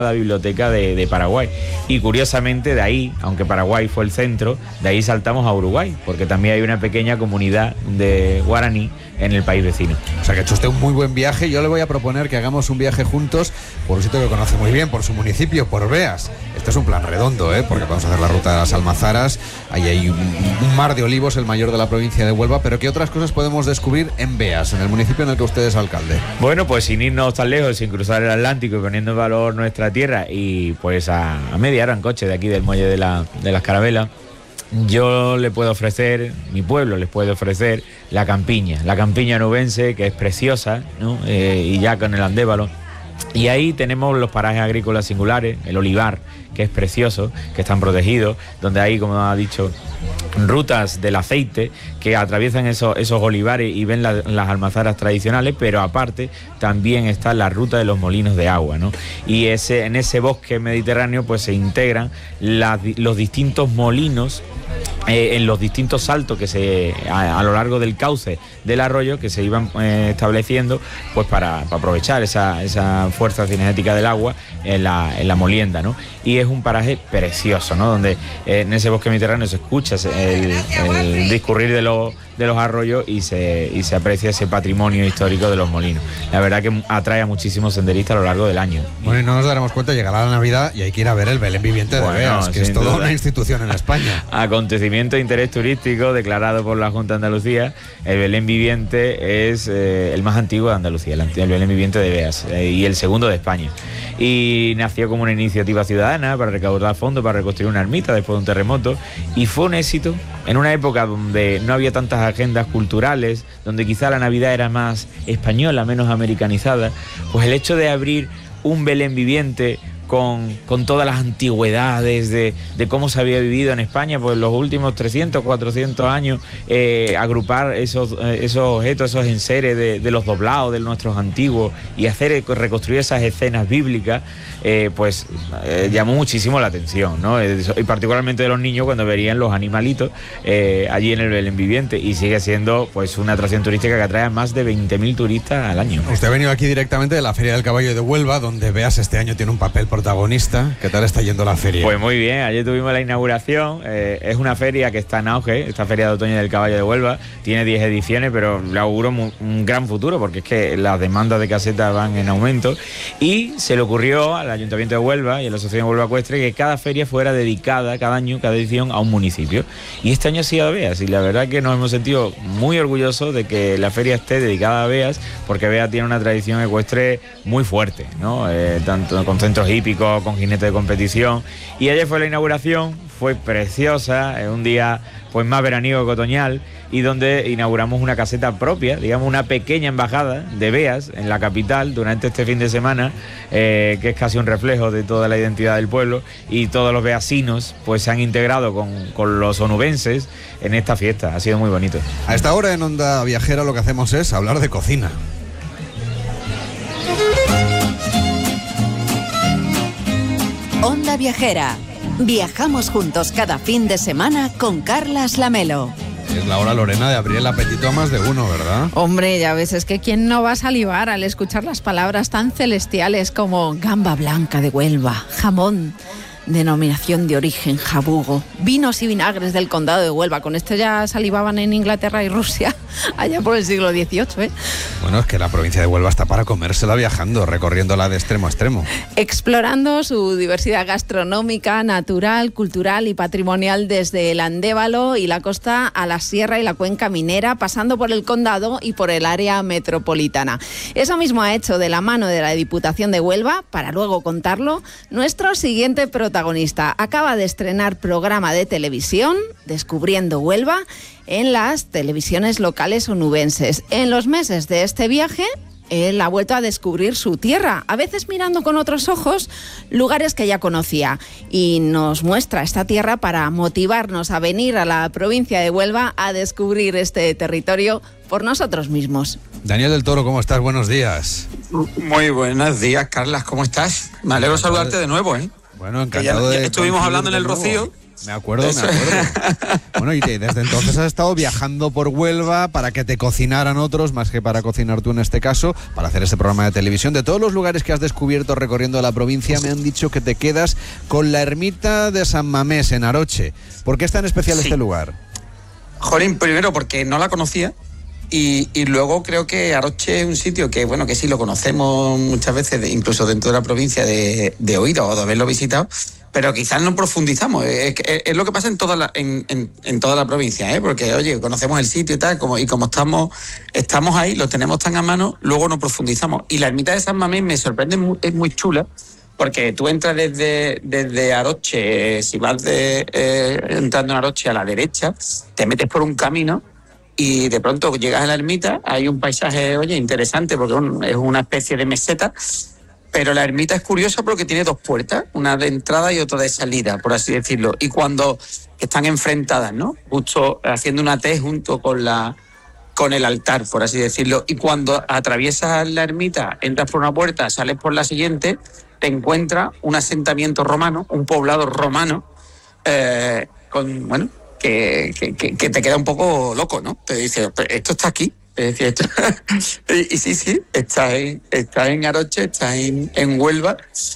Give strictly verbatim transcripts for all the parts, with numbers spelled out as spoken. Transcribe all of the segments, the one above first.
la biblioteca de, de Paraguay. Y curiosamente de ahí, aunque Paraguay fue el centro, de ahí saltamos a Uruguay, porque también hay una pequeña comunidad de guaraní en el país vecino. O sea que ha hecho usted un muy buen viaje. Yo le voy a proponer que hagamos un viaje juntos por un sitio que conoce muy bien, por su municipio, por Beas. Este es un plan redondo, ¿eh? Porque vamos a hacer la ruta de las Almazaras. Ahí hay un, un mar de olivos, el mayor de la provincia de Huelva. Pero ¿qué otras cosas podemos descubrir en Beas, en el municipio en el que usted es alcalde? Bueno, pues sin irnos tan lejos, sin cruzar el Atlántico y poniendo en valor nuestra tierra, y pues a, a media hora en coche de aquí del muelle de, la, de las Carabelas, yo le puedo ofrecer, mi pueblo les puede ofrecer la campiña, la campiña nubense, que es preciosa, ¿no? Eh, y ya con el Andévalo. Y ahí tenemos los parajes agrícolas singulares, el olivar, que es precioso, que están protegidos, donde hay, como ha dicho, rutas del aceite que atraviesan esos, esos olivares y ven la, las almazaras tradicionales, pero aparte también está la ruta de los molinos de agua, ¿no? Y ese, en ese bosque mediterráneo pues se integran la, los distintos molinos eh, en los distintos saltos que se a, a lo largo del cauce del arroyo que se iban eh, estableciendo pues para, para aprovechar esa, esa fuerza cinética del agua en la, en la molienda, ¿no? Y es un paraje precioso, ¿no? Donde eh, en ese bosque mediterráneo se escucha el, el discurrir de los de los arroyos y se, y se aprecia ese patrimonio histórico de los molinos. La verdad que atrae a muchísimos senderistas a lo largo del año. Bueno, y no nos daremos cuenta, llegará la Navidad y hay que ir a ver el Belén viviente de bueno, Beas, que es toda duda. Una institución en España. Acontecimiento de interés turístico declarado por la Junta de Andalucía. El Belén viviente es eh, el más antiguo de Andalucía, el, el Belén viviente de Beas, eh, y el segundo de España. Y nació como una iniciativa ciudadana para recaudar fondos para reconstruir una ermita después de un terremoto, y fue un éxito en una época donde no había tantas agendas culturales, donde quizá la Navidad era más española, menos americanizada. Pues el hecho de abrir un Belén viviente con, con todas las antigüedades de, de cómo se había vivido en España pues los últimos trescientos, cuatrocientos años, eh, agrupar esos, eh, esos objetos, esos enseres de, de los doblados de nuestros antiguos y hacer reconstruir esas escenas bíblicas, eh, pues eh, llamó muchísimo la atención, ¿no? Y particularmente de los niños cuando verían los animalitos eh, allí en el Belén viviente, y sigue siendo pues una atracción turística que atrae a más de veinte mil turistas al año. Usted ha venido aquí directamente de la Feria del Caballo de Huelva, donde Beas este año tiene un papel protagonista. ¿Qué tal está yendo la feria? Pues muy bien, ayer tuvimos la inauguración. Eh, es una feria que está en auge, esta Feria de Otoño del Caballo de Huelva. Tiene diez ediciones, pero le auguro un, un gran futuro, porque es que las demandas de casetas van en aumento. Y se le ocurrió al Ayuntamiento de Huelva y a la Asociación Huelva Ecuestre que cada feria fuera dedicada, cada año, cada edición, a un municipio. Y este año ha sido a Beas, y la verdad que nos hemos sentido muy orgullosos de que la feria esté dedicada a Beas, porque Beas tiene una tradición ecuestre muy fuerte, ¿no? Eh, tanto con centros hípicos, con jinetes de competición. Y ayer fue la inauguración, fue preciosa, es un día pues más veraniego que otoñal, y donde inauguramos una caseta propia, digamos una pequeña embajada de Beas en la capital durante este fin de semana, eh, que es casi un reflejo de toda la identidad del pueblo, y todos los beasinos pues se han integrado con, con los onubenses en esta fiesta. Ha sido muy bonito. A esta hora en Onda Viajera lo que hacemos es hablar de cocina. Onda Viajera. Viajamos juntos cada fin de semana con Carlas Lamelo. Es la hora, Lorena, de abrir el apetito a más de uno, ¿verdad? Hombre, ya ves, es que ¿quién no va a salivar al escuchar las palabras tan celestiales como gamba blanca de Huelva, jamón, denominación de origen jabugo, vinos y vinagres del condado de Huelva? Con esto ya salivaban en Inglaterra y Rusia allá por el siglo dieciocho, ¿eh? Bueno, es que la provincia de Huelva está para comérsela viajando, recorriéndola de extremo a extremo. Explorando su diversidad gastronómica, natural, cultural y patrimonial, desde el Andévalo y la costa a la sierra y la cuenca minera, pasando por el condado y por el área metropolitana. Eso mismo ha hecho, de la mano de la Diputación de Huelva, para luego contarlo, nuestro siguiente protagonista. Acaba de estrenar programa de televisión, Descubriendo Huelva, en las televisiones locales onubenses. En los meses de este viaje, él ha vuelto a descubrir su tierra, a veces mirando con otros ojos lugares que ya conocía, y nos muestra esta tierra para motivarnos a venir a la provincia de Huelva a descubrir este territorio por nosotros mismos. Daniel del Toro, ¿cómo estás? Buenos días. Muy buenos días, Carlas, ¿cómo estás? Me alegro de saludarte de nuevo, ¿eh? Bueno, encantado ya, ya de... estuvimos hablando en el Rocío. Me acuerdo, me acuerdo. Bueno, y te, desde entonces has estado viajando por Huelva para que te cocinaran otros, más que para cocinar tú en este caso, para hacer este programa de televisión. De todos los lugares que has descubierto recorriendo la provincia, me han dicho que te quedas con la ermita de San Mamés, en Aroche. ¿Por qué es tan especial sí. este lugar? Jolín, primero porque no la conocía. Y, y luego creo que Aroche es un sitio que, bueno, que sí lo conocemos muchas veces, incluso dentro de la provincia, de, de oído o de haberlo visitado, pero quizás no profundizamos. Es, es, es lo que pasa en toda la, en, en, en toda la provincia, ¿eh? Porque, oye, conocemos el sitio y tal, como, y como estamos, estamos ahí, lo tenemos tan a mano, luego no profundizamos. Y la ermita de San Mamés me sorprende, es muy chula, porque tú entras desde, desde Aroche, eh, si vas de, eh, entrando en Aroche a la derecha, te metes por un camino, y de pronto llegas a la ermita, hay un paisaje, oye, interesante, porque es una especie de meseta, pero la ermita es curiosa porque tiene dos puertas, una de entrada y otra de salida, por así decirlo, y cuando están enfrentadas, ¿no? Justo haciendo una T junto con la con el altar, por así decirlo, y cuando atraviesas la ermita, entras por una puerta, sales por la siguiente, te encuentras un asentamiento romano, un poblado romano, eh, con, bueno, Que, que, que te queda un poco loco, ¿no? Te dice, esto está aquí. Es decir, esto... y, y sí, sí, está en, está en Aroche, está en, en Huelva,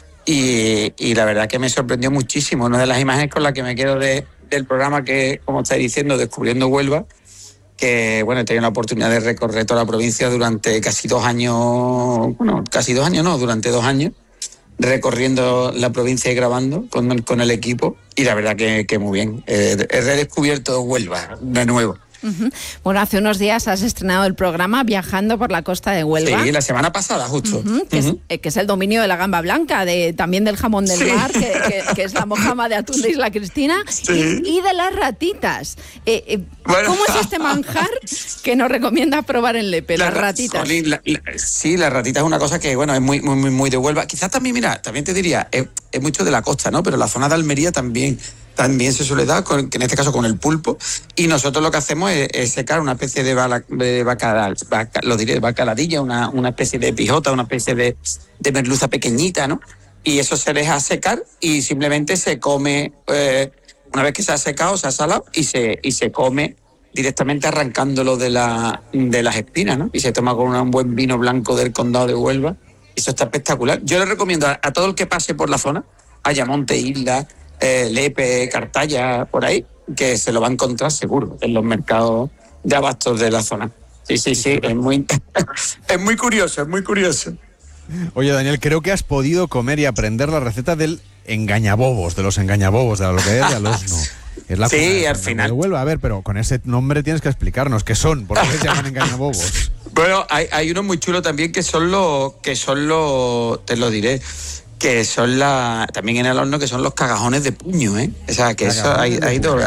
y, y la verdad que me sorprendió muchísimo. Una de las imágenes con las que me quedo de, del programa, que, como estáis diciendo, Descubriendo Huelva, que, bueno, he tenido la oportunidad de recorrer toda la provincia durante casi dos años, bueno, casi dos años no, durante dos años, recorriendo la provincia y grabando con, con el equipo, y la verdad que, que muy bien. Eh, he redescubierto Huelva de nuevo. Uh-huh. Bueno, hace unos días has estrenado el programa Viajando por la Costa de Huelva. Sí, la semana pasada, justo. Uh-huh, que, uh-huh. es, que es el dominio de la gamba blanca, de, también del jamón del sí. mar, que, que, que es la mojama de atún de Isla Cristina, sí. y, y de las ratitas. Eh, eh, bueno. ¿Cómo es este manjar que nos recomienda probar en Lepe, la, las ratitas? Jolín, la, la, sí, las ratitas es una cosa que, bueno, es muy, muy, muy de Huelva. Quizás también, mira, también te diría, es, es mucho de la costa, ¿no? Pero la zona de Almería también... también se suele dar, con, que en este caso con el pulpo, y nosotros lo que hacemos es, es secar una especie de, bala, de bacalao, baca, lo diré, bacaladilla, una, una especie de pijota, una especie de, de merluza pequeñita, ¿no? Y eso se deja secar y simplemente se come, eh, una vez que se ha secado, se ha salado, y se, y se come directamente arrancándolo de, la, de las espinas, ¿no? Y se toma con un buen vino blanco del condado de Huelva. Eso está espectacular. Yo le recomiendo a, a todo el que pase por la zona, Ayamonte, Isla, Eh, Lepe, Cartaya, por ahí, que se lo va a encontrar seguro en los mercados de abastos de la zona. Sí, sí, sí, es muy, es muy curioso, es muy curioso. Oye, Daniel, creo que has podido comer y aprender la receta del engañabobos, de los engañabobos, de la localidad de Alosno. Es la sí, al final. Vuelva a ver, pero con ese nombre tienes que explicarnos qué son, por qué se llaman engañabobos. Bueno, hay, hay uno muy chulo también que son los, que son los, te lo diré, que son la también en el horno, que son los cagajones de puño, ¿eh? O sea, que eso hay, hay dos.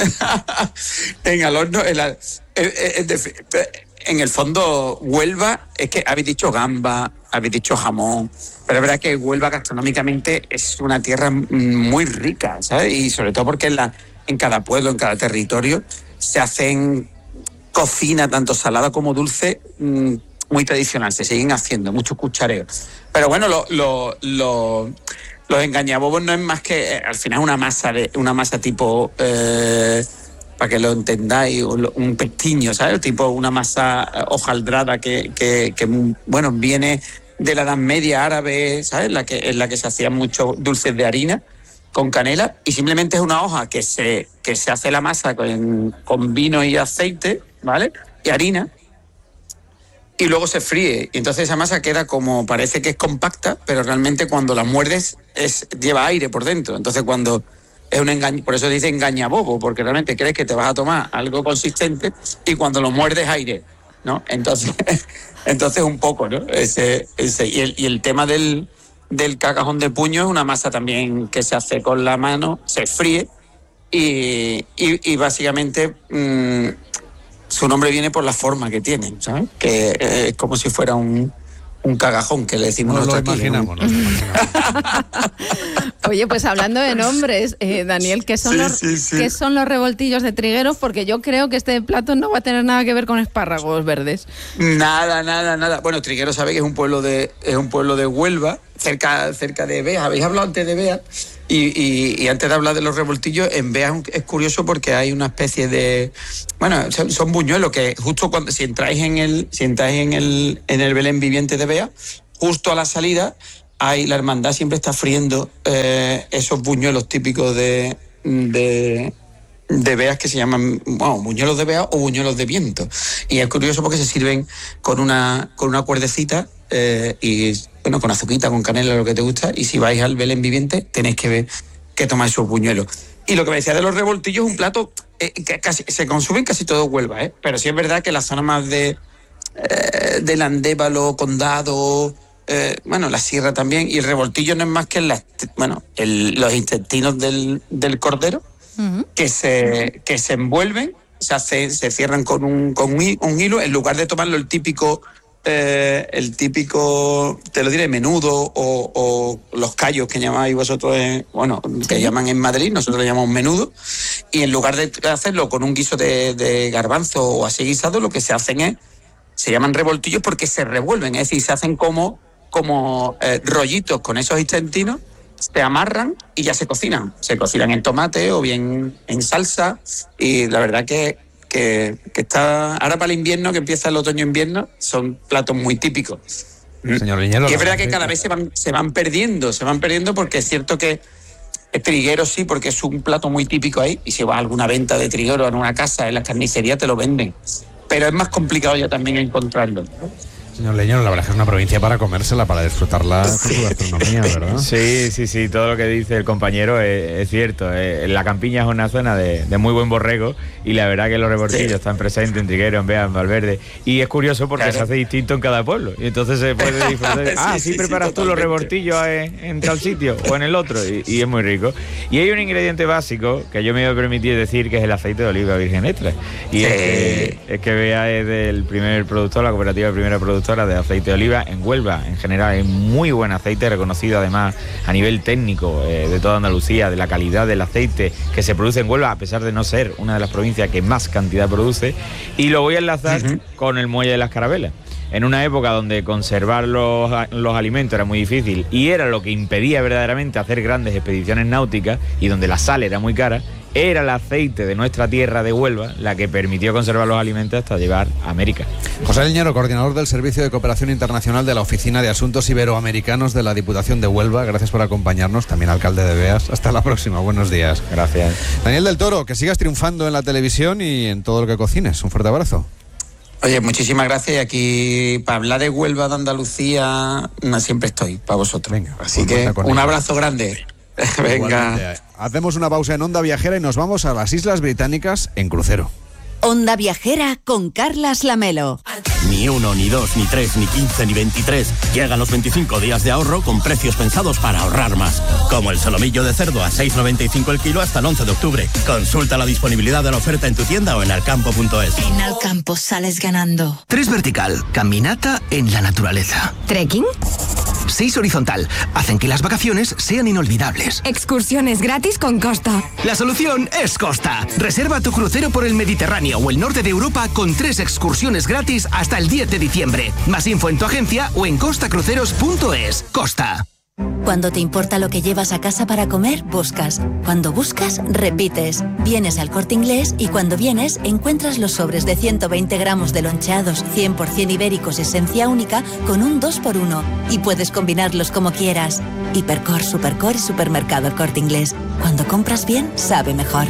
En el horno, en, la, en, en el fondo, Huelva, es que habéis dicho gamba, habéis dicho jamón, pero es verdad que Huelva gastronómicamente es una tierra muy rica, ¿sabes? Y sobre todo porque en, la, en cada pueblo, en cada territorio, se hacen cocina, tanto salada como dulce, mmm, muy tradicional, se siguen haciendo, muchos cuchareos. Pero bueno, lo, lo, lo, los engañabobos no es más que, eh, al final, una masa de una masa tipo, eh, para que lo entendáis, un pestiño, ¿sabes? Tipo una masa hojaldrada que, que, que, bueno, viene de la Edad Media árabe, ¿sabes? La que, en la que se hacían muchos dulces de harina con canela, y simplemente es una hoja que se, que se hace la masa con, con vino y aceite, ¿vale? Y harina, y luego se fríe, y entonces esa masa queda como, parece que es compacta, pero realmente cuando la muerdes es, lleva aire por dentro. Entonces cuando es un engaño, por eso dice engañabobo, porque realmente crees que te vas a tomar algo consistente y cuando lo muerdes aire, ¿no? Entonces, entonces un poco, ¿no? Ese, ese, y, el, y el tema del, del cagajón de puño es una masa también que se hace con la mano, se fríe y, y, y básicamente... Mmm, su nombre viene por la forma que tiene, ¿sabes? Que es eh, como si fuera un, un cagajón, que le decimos nos nosotros. Lo imaginamos, aquí, ¿no? nos lo imaginamos. Oye, pues hablando de nombres, eh, Daniel, ¿qué son, sí, los, sí, sí. ¿qué son los revoltillos de Trigueros? Porque yo creo que este plato no va a tener nada que ver con espárragos verdes. Nada, nada, nada. Bueno, Trigueros sabe que es un pueblo de, es un pueblo de Huelva, cerca, cerca de Bea. ¿Habéis hablado antes de Bea? Y, y, y antes de hablar de los revoltillos, en Beas es curioso porque hay una especie de... Bueno, son, son buñuelos que justo cuando si entráis en el si entráis en el, en el Belén viviente de Beas, justo a la salida, hay la hermandad siempre está friendo eh, esos buñuelos típicos de, de, de Beas que se llaman, bueno, buñuelos de Beas o buñuelos de viento. Y es curioso porque se sirven con una, con una cuerdecita eh, y... bueno, con azuquita, con canela, lo que te gusta, y si vais al Belén viviente tenéis que ver que tomar esos buñuelos. Y lo que me decía de los revoltillos, un plato eh, que casi, se consume en casi todo Huelva, ¿eh? Pero sí es verdad que la zona más de eh, del Andévalo, Condado, eh, bueno, la Sierra también, y el revoltillo no es más que la, bueno, el, los intestinos del, del cordero, uh-huh. que, se, que se envuelven, o sea, se, se cierran con un, con un hilo, en lugar de tomarlo el típico... Eh, el típico, te lo diré, menudo o, o los callos que llamáis vosotros, en, bueno, que llaman en Madrid, nosotros le llamamos menudo, y en lugar de hacerlo con un guiso de, de garbanzo o así guisado, lo que se hacen es, se llaman revoltillos porque se revuelven, es decir, se hacen como, como eh, rollitos con esos intestinos, se amarran y ya se cocinan, se cocinan en tomate o bien en salsa, y la verdad que Que, que está ahora para el invierno, que empieza el otoño-invierno, son platos muy típicos. Señor Liñero, y es verdad que cada vez se van, se van perdiendo, se van perdiendo porque es cierto que el triguero sí, porque es un plato muy típico ahí, y si vas a alguna venta de triguero en una casa, en la carnicería te lo venden. Pero es más complicado ya también encontrarlo, ¿no? Señor Leñero, la verdad es que es una provincia para comérsela, para disfrutarla con su gastronomía, ¿verdad? Sí, sí, sí, todo lo que dice el compañero es, es cierto. Eh, la Campiña es una zona de, de muy buen borrego y la verdad que los revoltillos sí. están presentes en Triguero, en Beas, en Valverde. Y es curioso porque claro. se hace distinto en cada pueblo. Y entonces se puede disfrutar. sí, ah, sí, sí preparas sí, tú los revoltillos en, en tal sitio o en el otro. Y, y es muy rico. Y hay un ingrediente básico que yo me voy a permitir decir que es el aceite de oliva virgen extra. Y sí. es, que, es que Beas es del primer productor, la cooperativa de primera productora de aceite de oliva en Huelva. En general es muy buen aceite, reconocido además a nivel técnico eh, de toda Andalucía, de la calidad del aceite que se produce en Huelva, a pesar de no ser una de las provincias que más cantidad produce. Y lo voy a enlazar uh-huh. con el muelle de las Carabelas. En una época donde conservar los, los alimentos era muy difícil y era lo que impedía verdaderamente hacer grandes expediciones náuticas y donde la sal era muy cara, era el aceite de nuestra tierra de Huelva la que permitió conservar los alimentos hasta llevar a América. José Liñero, coordinador del Servicio de Cooperación Internacional de la Oficina de Asuntos Iberoamericanos de la Diputación de Huelva, gracias por acompañarnos, también alcalde de Beas. Hasta la próxima, buenos días. Gracias. Daniel del Toro, que sigas triunfando en la televisión y en todo lo que cocines. Un fuerte abrazo. Oye, muchísimas gracias. Y aquí, para hablar de Huelva, de Andalucía, no, siempre estoy para vosotros. Venga, así que un abrazo grande. Venga. Igualmente. Hacemos una pausa en Onda Viajera y nos vamos a las Islas Británicas en crucero. Onda Viajera con Carlas Lamelo. Ni uno, ni dos, ni tres, ni quince, ni veintitrés. Llegan los veinticinco días de ahorro con precios pensados para ahorrar más. Como el solomillo de cerdo a seis noventa y cinco el kilo hasta el once de octubre. Consulta la disponibilidad de la oferta en tu tienda o en alcampo punto es. En Alcampo sales ganando. Tres vertical, caminata en la naturaleza. ¿Trekking? Seis horizontal, hacen que las vacaciones sean inolvidables. Excursiones gratis con Costa. La solución es Costa. Reserva tu crucero por el Mediterráneo o el norte de Europa con tres excursiones gratis hasta el diez de diciembre. Más info en tu agencia o en costa cruceros punto es. Costa. Cuando te importa lo que llevas a casa para comer, buscas. Cuando buscas, repites. Vienes al Corte Inglés y cuando vienes, encuentras los sobres de ciento veinte gramos de loncheados cien por ciento ibéricos esencia única con un dos por uno. Y puedes combinarlos como quieras. Hipercor, Supercor y Supermercado El Corte Inglés. Cuando compras bien, sabe mejor.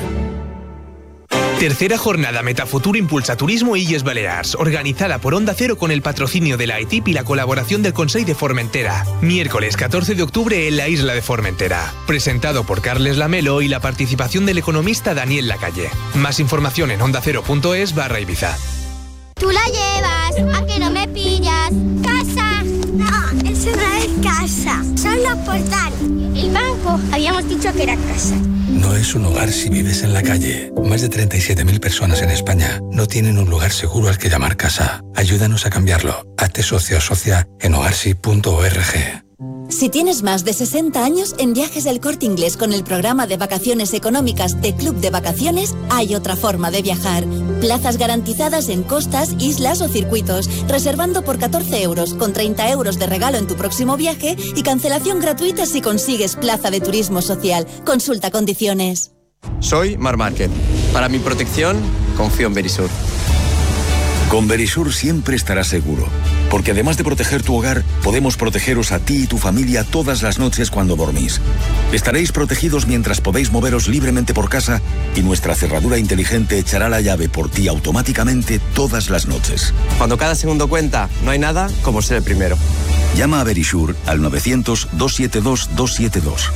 Tercera jornada Metafuturo Impulsa Turismo Illes Balears, organizada por Onda Cero con el patrocinio de la I T I P y la colaboración del Consell de Formentera. Miércoles catorce de octubre en la isla de Formentera. Presentado por Carles Lamelo y la participación del economista Daniel Lacalle. Más información en ondacero.es barra Ibiza. Tú la llevas, a que no me pillas. ¡Casa! No, eso no es casa, son los portales. El banco, habíamos dicho que era casa. No es un hogar si vives en la calle. Más de treinta y siete mil personas en España no tienen un lugar seguro al que llamar casa. Ayúdanos a cambiarlo. Hazte socio o socia en hogarsi punto org. Si tienes más de sesenta años, en Viajes del Corte Inglés con el programa de vacaciones económicas de Club de Vacaciones hay otra forma de viajar. Plazas garantizadas en costas, islas o circuitos, reservando por catorce euros, con treinta euros de regalo en tu próximo viaje y cancelación gratuita si consigues plaza de turismo social. Consulta condiciones. Soy Mar Márquez. Para mi protección, confío en Verisur. Con Verisur siempre estarás seguro, porque además de proteger tu hogar, podemos protegeros a ti y tu familia todas las noches cuando dormís. Estaréis protegidos mientras podéis moveros libremente por casa y nuestra cerradura inteligente echará la llave por ti automáticamente todas las noches. Cuando cada segundo cuenta, no hay nada como ser el primero. Llama a Verisur al novecientos, doscientos setenta y dos, doscientos setenta y dos.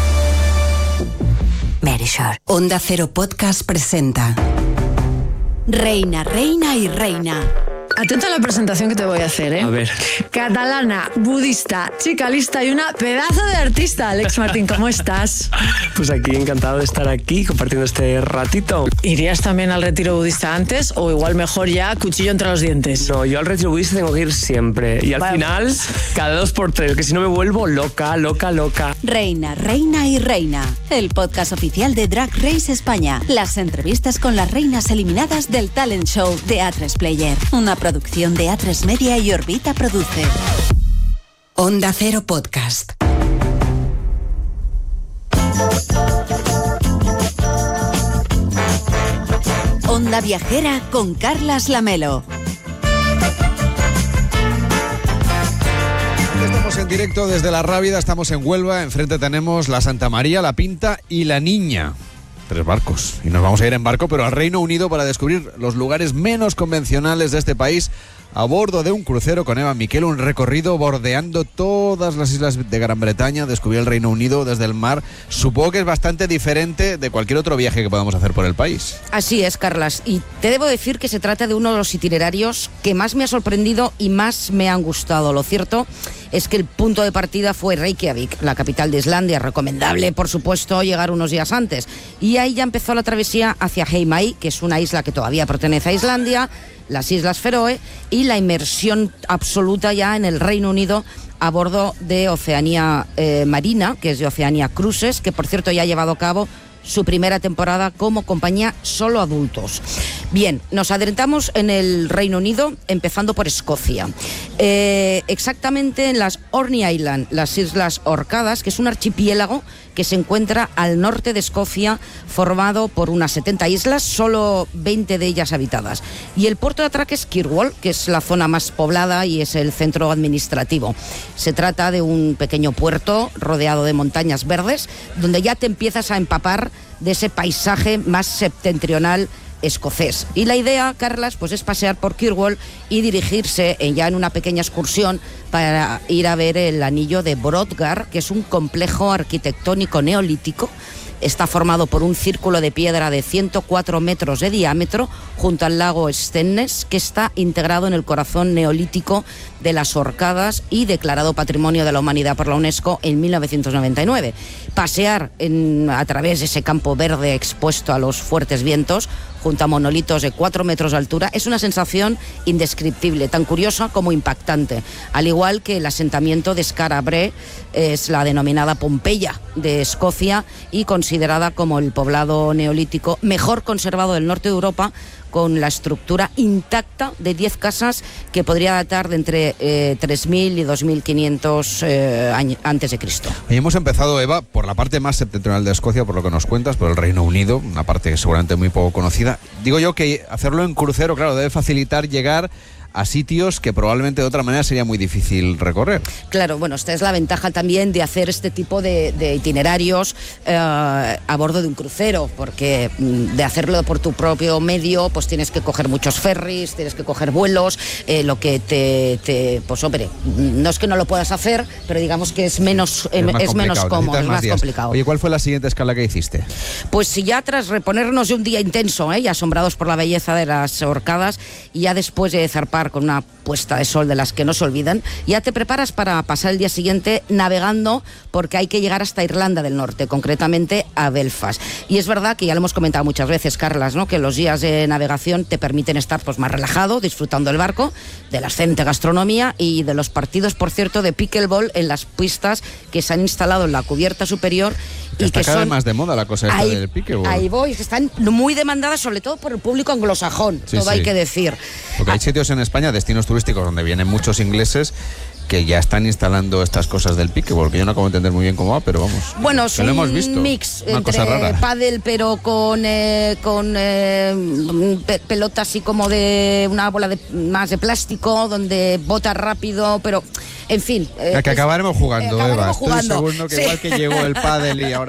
Verisur. Onda Cero Podcast presenta Reina, reina y reina. Atenta a la presentación que te voy a hacer, ¿eh? A ver. Catalana, budista, chica lista y una pedazo de artista. Alex Martín, ¿cómo estás? Pues aquí, encantado de estar aquí compartiendo este ratito. ¿Irías también al retiro budista antes o igual mejor ya cuchillo entre los dientes? No, yo al retiro budista tengo que ir siempre. Y al Vale. final, cada dos por tres, que si no me vuelvo loca, loca, loca. Reina, reina y reina. El podcast oficial de Drag Race España. Las entrevistas con las reinas eliminadas del talent show de A tres Player. Una producción de A tres Media y Orbita Produce. Onda Cero Podcast. Onda Viajera con Carlas Lamelo. Estamos en directo desde La Rábida, estamos en Huelva, enfrente tenemos la Santa María, la Pinta y la Niña. Tres barcos. Y nos vamos a ir en barco, pero al Reino Unido para descubrir los lugares menos convencionales de este país a bordo de un crucero con Eva Miquel, un recorrido bordeando todas las islas de Gran Bretaña, descubrir el Reino Unido desde el mar. Supongo que es bastante diferente de cualquier otro viaje que podamos hacer por el país. Así es, Carlas. Y te debo decir que se trata de uno de los itinerarios que más me ha sorprendido y más me han gustado. Lo cierto es que el punto de partida fue Reykjavik, la capital de Islandia. Recomendable, por supuesto, llegar unos días antes. Y ahí ya empezó la travesía hacia Heimaey, que es una isla que todavía pertenece a Islandia, las Islas Feroe, y la inmersión absoluta ya en el Reino Unido a bordo de Oceanía eh, Marina, que es de Oceanía Cruises, que por cierto ya ha llevado a cabo su primera temporada como compañía solo adultos. Bien, nos adentramos en el Reino Unido, empezando por Escocia. Eh, exactamente en las Orkney Island, las Islas Orcadas, que es un archipiélago que se encuentra al norte de Escocia, formado por unas setenta islas, solo veinte de ellas habitadas. Y el puerto de atraque es Kirkwall, que es la zona más poblada y es el centro administrativo. Se trata de un pequeño puerto rodeado de montañas verdes, donde ya te empiezas a empapar de ese paisaje más septentrional escocés. Y la idea, Carlas, pues es pasear por Kirkwall y dirigirse en, ya en una pequeña excursión para ir a ver el anillo de Brodgar, que es un complejo arquitectónico neolítico. Está formado por un círculo de piedra de ciento cuatro metros de diámetro junto al lago Stenness, que está integrado en el corazón neolítico de las Orcadas y declarado Patrimonio de la Humanidad por la UNESCO en mil novecientos noventa y nueve. Pasear en, a través de ese campo verde expuesto a los fuertes vientos, junto a monolitos de cuatro metros de altura, es una sensación indescriptible, tan curiosa como impactante. Al igual que el asentamiento de Skara Brae, es la denominada Pompeya de Escocia y considerada como el poblado neolítico mejor conservado del norte de Europa, con la estructura intacta de diez casas que podría datar de entre eh, tres mil y dos mil quinientos eh, años antes de Cristo. Y hemos empezado, Eva, por la parte más septentrional de Escocia, por lo que nos cuentas, por el Reino Unido, una parte seguramente muy poco conocida. Digo yo que hacerlo en crucero, claro, debe facilitar llegar a sitios que probablemente de otra manera sería muy difícil recorrer. Claro, bueno, esta es la ventaja también de hacer este tipo de, de itinerarios eh, a bordo de un crucero, porque de hacerlo por tu propio medio, pues tienes que coger muchos ferries, tienes que coger vuelos, eh, lo que te, te, pues hombre, no es que no lo puedas hacer, pero digamos que es menos, eh, es, más es menos cómodo, es más días. complicado. Oye, ¿cuál fue la siguiente escala que hiciste? Pues si ya tras reponernos de un día intenso, ¿eh? y asombrados por la belleza de las Orcadas, y ya después de zarpar con una puesta de sol de las que no se olvidan. Ya te preparas para pasar el día siguiente navegando, porque hay que llegar hasta Irlanda del Norte, concretamente a Belfast. Y es verdad que ya lo hemos comentado muchas veces, Carlas, ¿no?, que los días de navegación te permiten estar pues más relajado, disfrutando del barco, de la excelente gastronomía y de los partidos, por cierto, de pickleball en las pistas que se han instalado en la cubierta superior. Que y está que cada son, vez más de moda la cosa esta ahí, del pickleball. Ahí voy, que están muy demandadas, sobre todo por el público anglosajón, Sí, todo sí. hay que decir. Porque hay sitios en España, destinos turísticos donde vienen muchos ingleses, que ya están instalando estas cosas del pickleball, que yo no acabo de entender muy bien cómo va, pero vamos. Bueno, es que lo hemos un visto. mix Una entre cosa rara. pádel, pero con con, eh, con eh, pe pelota así como de una bola de, más de plástico, donde bota rápido, pero en fin. Eh, que acabaremos jugando, acabaremos Eva. jugando. Estoy seguro que Sí. igual que llegó el pádel y ahora